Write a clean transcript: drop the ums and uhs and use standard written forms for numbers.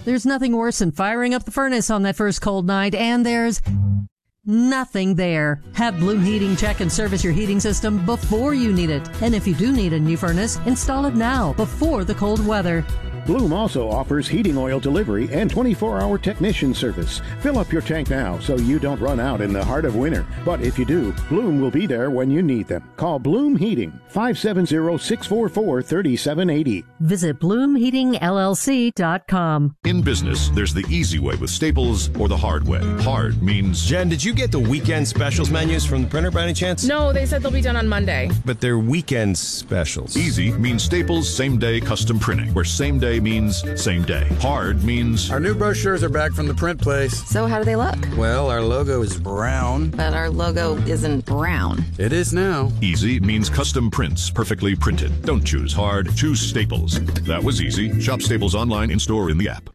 There's nothing worse than firing up the furnace on that first cold night, and there's nothing there. Have Bloom Heating check and service your heating system before you need it. And if you do need a new furnace, install it now before the cold weather. Bloom also offers heating oil delivery and 24-hour technician service. Fill up your tank now so you don't run out in the heart of winter. But if you do, Bloom will be there when you need them. Call Bloom Heating, 570-644-3780. Visit BloomHeatingLLC.com. In business, there's the easy way with Staples or the hard way. Hard means... Jen, did you get the weekend specials menus from the printer by any chance? No, they said they'll be done on Monday. But they're weekend specials. Easy means Staples same-day custom printing, where same-day means same day. Hard means... Our new brochures are back from the print place. So how do they look? Well, our logo is brown. But our logo isn't brown. It is now. Easy means custom prints, perfectly printed. Don't choose hard, choose Staples. That was easy. Shop Staples online, in-store, in the app.